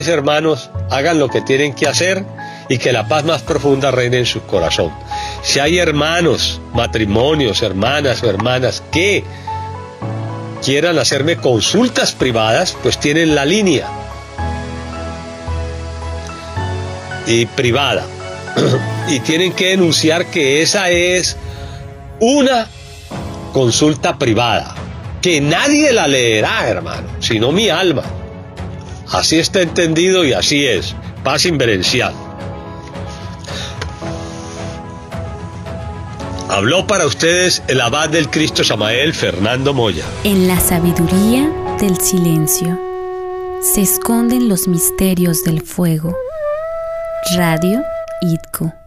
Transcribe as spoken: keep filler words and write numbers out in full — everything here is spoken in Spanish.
hermanos hagan lo que tienen que hacer y que la paz más profunda reine en su corazón. Si hay hermanos, matrimonios, hermanas o hermanas que quieran hacerme consultas privadas, pues tienen la línea y privada y tienen que denunciar que esa es una consulta privada, que nadie la leerá, hermano, sino mi alma. Así está entendido y así es. Paz inverencial. Habló para ustedes el abad del Cristo Samael, Fernando Moya. En la sabiduría del silencio se esconden los misterios del fuego. Radio I D C O.